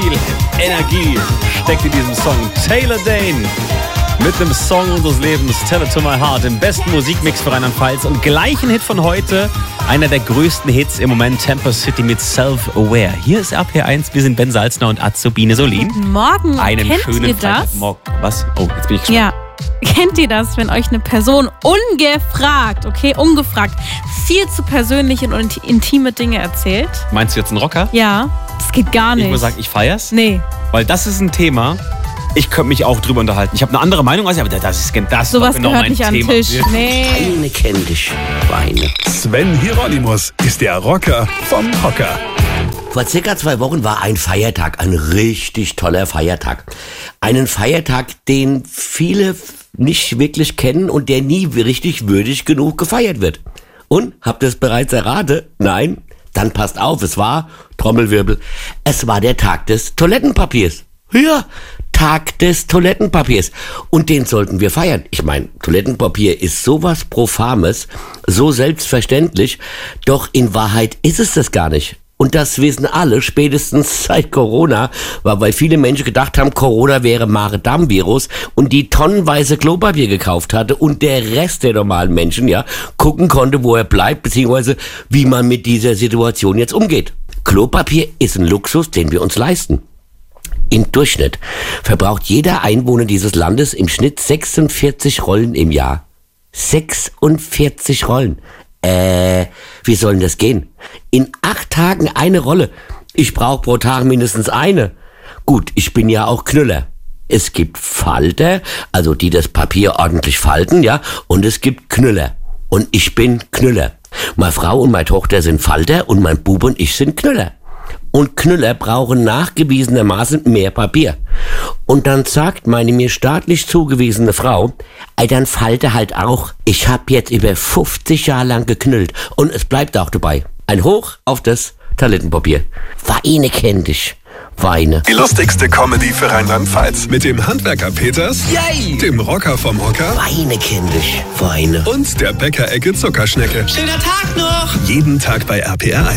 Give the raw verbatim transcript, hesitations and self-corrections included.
viel Energie steckt in diesem Song. Taylor Dayne mit dem Song unseres Lebens, Tell It To My Heart, im besten Musikmix für Rheinland-Pfalz. Und gleich ein Hit von heute, einer der größten Hits im Moment, Temper City mit Self-Aware. Hier ist R P eins, wir sind Ben Salzner und Azubine Solin. Guten Morgen. Einen Kennt schönen ihr das? Freitagmorgen. Was? Oh, jetzt bin ich gespannt. Ja. Kennt ihr das, wenn euch eine Person ungefragt, okay, ungefragt, viel zu persönliche und intime Dinge erzählt? Meinst du jetzt einen Rocker? Ja, das geht gar nicht. Ich muss sagen, ich feier's. Nee. Weil das ist ein Thema, ich könnte mich auch drüber unterhalten. Ich habe eine andere Meinung als ich, aber das ist das Sowas genau gehört mein nicht an den Thema. Tisch. Nee. Weine kenn dich, Weine. Sven Hieronymus ist der Rocker vom Hocker. Vor circa zwei Wochen war ein Feiertag, ein richtig toller Feiertag. Einen Feiertag, den viele nicht wirklich kennen und der nie richtig würdig genug gefeiert wird. Und, habt ihr es bereits erraten? Nein? Dann passt auf, es war, Trommelwirbel, es war der Tag des Toilettenpapiers. Ja, Tag des Toilettenpapiers. Und den sollten wir feiern. Ich meine, Toilettenpapier ist sowas Profames, so selbstverständlich, doch in Wahrheit ist es das gar nicht. Und das wissen alle, spätestens seit Corona, weil viele Menschen gedacht haben, Corona wäre Magen-Darm-Virus und die tonnenweise Klopapier gekauft hatte und der Rest der normalen Menschen, ja, gucken konnte, wo er bleibt, beziehungsweise wie man mit dieser Situation jetzt umgeht. Klopapier ist ein Luxus, den wir uns leisten. Im Durchschnitt verbraucht jeder Einwohner dieses Landes im Schnitt sechsundvierzig Rollen im Jahr. sechsundvierzig Rollen. Äh, wie soll denn das gehen? In acht Tagen eine Rolle. Ich brauche pro Tag mindestens eine. Gut, ich bin ja auch Knüller. Es gibt Falter, also die das Papier ordentlich falten, ja, und es gibt Knüller. Und ich bin Knüller. Meine Frau und meine Tochter sind Falter und mein Bub und ich sind Knüller. Und Knüller brauchen nachgewiesenermaßen mehr Papier. Und dann sagt meine mir staatlich zugewiesene Frau, ey, dann falte halt auch. Ich hab jetzt über fünfzig Jahre lang geknüllt und es bleibt auch dabei. Ein Hoch auf das Toilettenpapier. Weine kenn dich. Weine. Die lustigste Comedy für Rheinland-Pfalz. Mit dem Handwerker Peters, Yay! dem Rocker vom Hocker Weine kenn dich. Weine. und der Bäckerecke Zuckerschnecke. Schöner Tag noch! Jeden Tag bei R P R eins.